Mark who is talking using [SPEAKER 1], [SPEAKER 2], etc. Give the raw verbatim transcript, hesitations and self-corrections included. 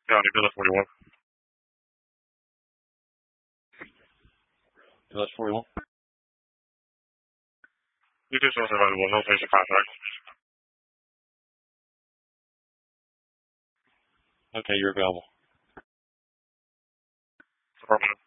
[SPEAKER 1] Yeah, I need Village forty-one. Village forty-one. You do still available, no patient contact. Okay, you're available. Affirmative.